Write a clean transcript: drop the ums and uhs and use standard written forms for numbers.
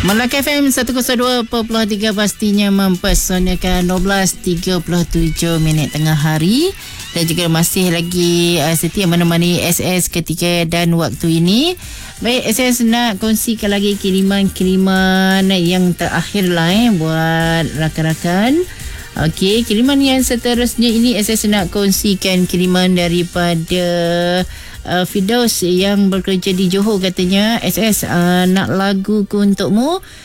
Melaka FM 102.3 pastinya mempesonakan 12.37 minit tengah hari. Dan juga masih lagi setia menemani SS ketika dan waktu ini. Baik, SS nak kongsikan lagi kiriman-kiriman yang terakhir lah buat rakan-rakan. Okey, kiriman yang seterusnya ini SS nak kongsikan kiriman daripada Firdaus yang bekerja di Johor. Katanya SS nak lagu untukmu